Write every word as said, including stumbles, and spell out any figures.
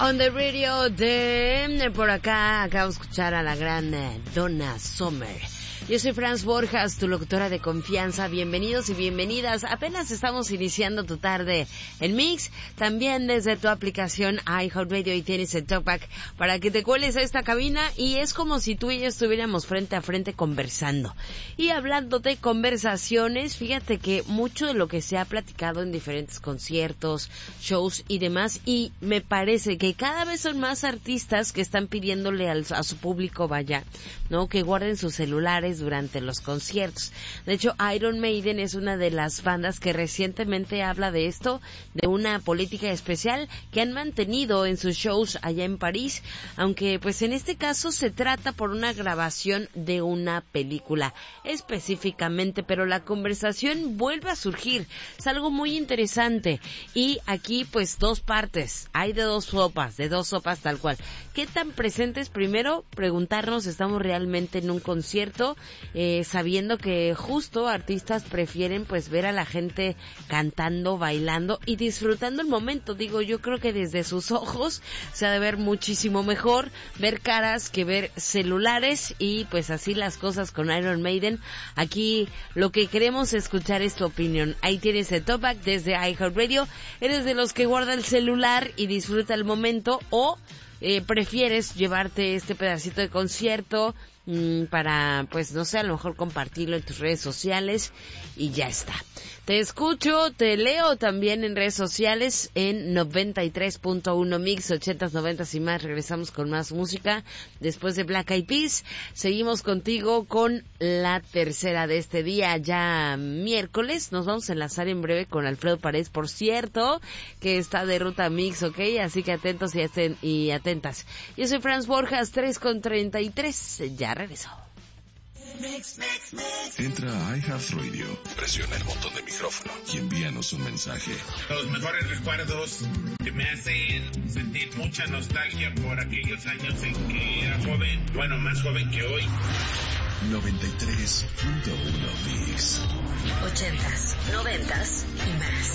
On the radio de... Por acá acabo de escuchar a la gran Donna Summer. Yo soy Franz Borjas, tu locutora de confianza. Bienvenidos y bienvenidas. Apenas estamos iniciando tu tarde en Mix. También desde tu aplicación iHeartRadio y tienes el Talkback para que te cueles a esta cabina. Y es como si tú y yo estuviéramos frente a frente conversando. Y hablando de conversaciones, fíjate que mucho de lo que se ha platicado en diferentes conciertos, shows y demás. Y me parece que cada vez son más artistas que están pidiéndole al, a su público, vaya, ¿no? Que guarden sus celulares durante los conciertos. De hecho, Iron Maiden es una de las bandas que recientemente habla de esto, de una política especial que han mantenido en sus shows allá en París, aunque pues en este caso se trata por una grabación de una película específicamente, pero la conversación vuelve a surgir. Es algo muy interesante y aquí pues dos partes, hay de dos sopas, de dos sopas tal cual. ¿Qué tan presentes? Primero, preguntarnos, ¿estamos realmente en un concierto? Eh, sabiendo que justo artistas prefieren pues ver a la gente cantando, bailando y disfrutando el momento. Digo, yo creo que desde sus ojos se ha de ver muchísimo mejor ver caras que ver celulares y pues así las cosas con Iron Maiden. Aquí lo que queremos escuchar es tu opinión. Ahí tienes el Talkback desde iHeartRadio. ¿Eres de los que guarda el celular y disfruta el momento o eh, prefieres llevarte este pedacito de concierto mmm, para, pues no sé, a lo mejor compartirlo en tus redes sociales y ya está? Te escucho, te leo también en redes sociales en noventa y tres punto uno Mix, ochentas, noventas y más. Regresamos con más música después de Black Eyed Peas. Seguimos contigo con la tercera de este día, ya miércoles. Nos vamos a enlazar en breve con Alfredo Paredes, por cierto, que está de ruta Mix, ¿ok? Así que atentos y, aten- y atentas. Yo soy Franz Borjas, tres con treinta y tres. Ya regreso. Mix, mix, mix. Entra a iHeartRadio, presiona el botón de micrófono y envíanos un mensaje. Los mejores recuerdos que me hacen sentir mucha nostalgia por aquellos años en que era joven, bueno, más joven que hoy. noventa y tres punto uno Mix. Ochentas, noventas y más.